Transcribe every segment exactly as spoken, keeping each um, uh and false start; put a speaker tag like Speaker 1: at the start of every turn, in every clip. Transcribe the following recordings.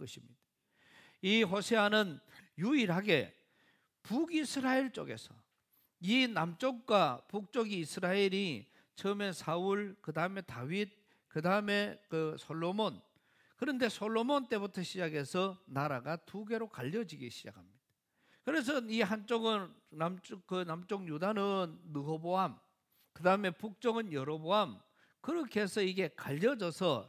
Speaker 1: 것입니다. 이 호세아는 유일하게 북이스라엘 쪽에서, 이 남쪽과 북쪽이 이스라엘이 처음에 사울, 그 다음에 다윗, 그 다음에 그 솔로몬, 그런데 솔로몬 때부터 시작해서 나라가 두 개로 갈려지기 시작합니다. 그래서 이 한쪽은 남쪽, 그 남쪽 유다는 르호보암, 그 다음에 북쪽은 여로보암, 그렇게 해서 이게 갈려져서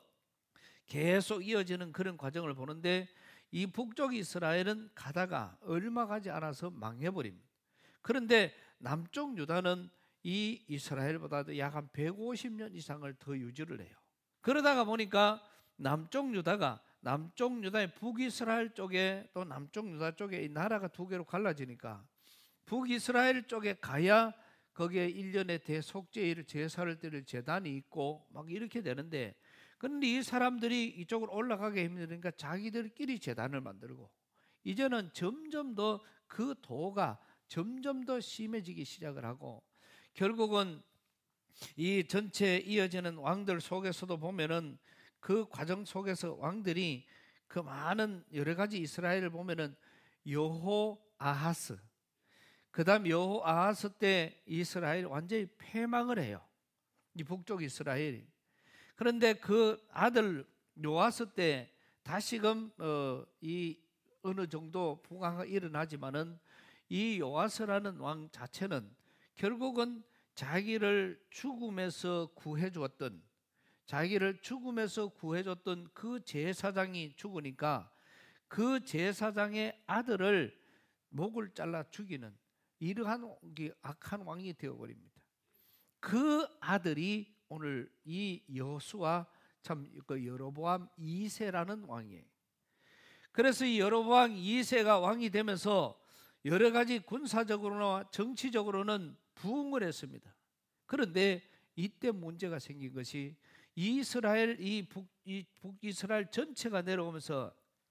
Speaker 1: 계속 이어지는 그런 과정을 보는데, 이 북쪽 이스라엘은 가다가 얼마 가지 않아서 망해버립니다. 그런데 남쪽 유다는 이 이스라엘보다도 약 한 백오십 년 이상을 더 유지를 해요. 그러다가 보니까 남쪽 유다가, 남쪽 유다의 북이스라엘 쪽에 또 남쪽 유다 쪽에 이 나라가 두 개로 갈라지니까 북이스라엘 쪽에 가야 거기에 일 년에 대속죄일 제사를 드릴 제단이 있고 막 이렇게 되는데, 그런데 이 사람들이 이쪽으로 올라가기 힘드니까 자기들끼리 제단을 만들고, 이제는 점점 더 그 도가 점점 더 심해지기 시작을 하고, 결국은 이 전체 이어지는 왕들 속에서도 보면은 그 과정 속에서 왕들이 그 많은 여러 가지 이스라엘을 보면은 여호 아하스, 그 다음 여호 아하스 때 이스라엘 완전히 패망을 해요. 이 북쪽 이스라엘이. 그런데 그 아들 요아스 때 다시금 어, 이 어느 정도 부강이 일어나지만은 이 요아스라는 왕 자체는 결국은 자기를 죽음에서 구해 주었던, 자기를 죽음에서 구해 줬던 그 제사장이 죽으니까 그 제사장의 아들을 목을 잘라 죽이는 이러한 악한 왕이 되어버립니다. 그 아들이 오늘 이 여호수아, 참 그 여로보암 이 세라는 왕이에요. 그래서 이 여로보암 이 세가 왕이 되면서 여러 가지 군사적으로나 정치적으로는 부흥을 했습니다. 그런데 이때 문제가 생긴 것이 이스라엘, 이 북, 이 북이스라엘 전체가 내려오면서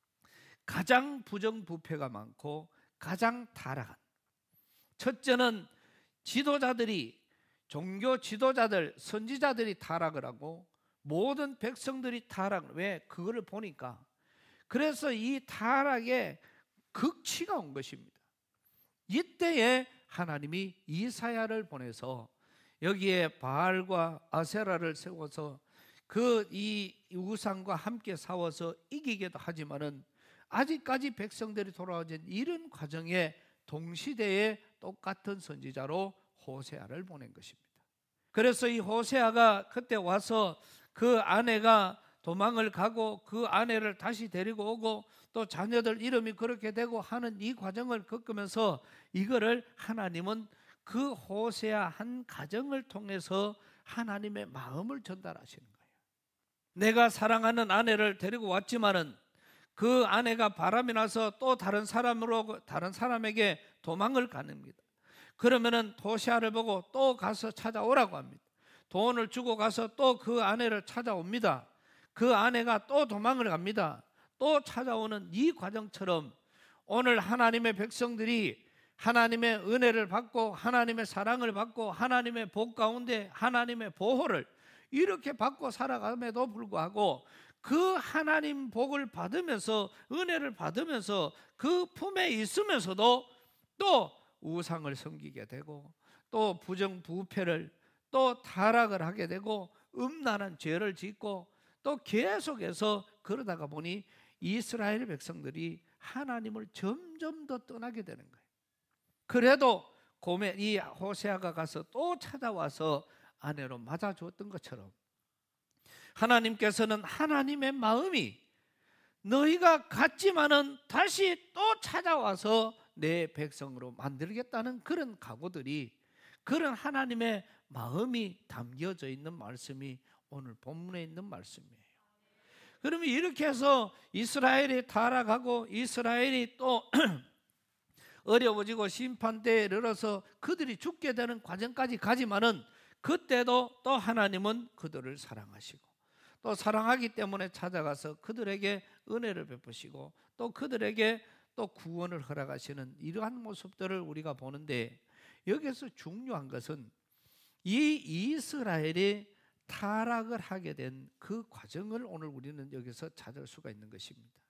Speaker 1: 가장 부정부패가 많고 가장 타락한, 첫째는 지도자들이, 종교 지도자들, 선지자들이 타락을 하고 모든 백성들이 타락을, 왜? 그거를 보니까. 그래서 이 타락의 극치가 온 것입니다. 이때에 하나님이 이사야를 보내서 여기에 바알과 아세라를 세워서 그 이 우상과 함께 싸워서 이기기도 하지만은 아직까지 백성들이 돌아오진 이런 과정에 동시대에 똑같은 선지자로 호세아를 보낸 것입니다. 그래서 이 호세아가 그때 와서 그 아내가 도망을 가고 그 아내를 다시 데리고 오고 또 자녀들 이름이 그렇게 되고 하는 이 과정을 겪으면서 이거를 하나님은 그 호세아 한 가정을 통해서 하나님의 마음을 전달하시는 거예요. 내가 사랑하는 아내를 데리고 왔지만은 그 아내가 바람이 나서 또 다른 사람으로, 다른 사람에게 도망을 갑니다. 그러면은 호세아를 보고 또 가서 찾아오라고 합니다. 돈을 주고 가서 또 그 아내를 찾아옵니다. 그 아내가 또 도망을 갑니다. 또 찾아오는 이 과정처럼 오늘 하나님의 백성들이 하나님의 은혜를 받고 하나님의 사랑을 받고 하나님의 복 가운데 하나님의 보호를 이렇게 받고 살아감에도 불구하고 그 하나님 복을 받으면서 은혜를 받으면서 그 품에 있으면서도 또 우상을 섬기게 되고 또 부정부패를 또 타락을 하게 되고 음란한 죄를 짓고 또 계속해서 그러다가 보니 이스라엘 백성들이 하나님을 점점 더 떠나게 되는 거예요. 그래도 고멜, 이 호세아가 가서 또 찾아와서 아내로 맞아주었던 것처럼 하나님께서는 하나님의 마음이 너희가 갔지만은 다시 또 찾아와서 내 백성으로 만들겠다는 그런 각오들이, 그런 하나님의 마음이 담겨져 있는 말씀이 오늘 본문에 있는 말씀이에요. 그러면 이렇게 해서 이스라엘이 타락하고 이스라엘이 또 어려워지고 심판대에 이르러서 그들이 죽게 되는 과정까지 가지만은 그때도 또 하나님은 그들을 사랑하시고 또 사랑하기 때문에 찾아가서 그들에게 은혜를 베푸시고 또 그들에게 또 구원을 허락하시는 이러한 모습들을 우리가 보는데, 여기서 중요한 것은 이 이스라엘이 타락을 하게 된 그 과정을 오늘 우리는 여기서 찾을 수가 있는 것입니다.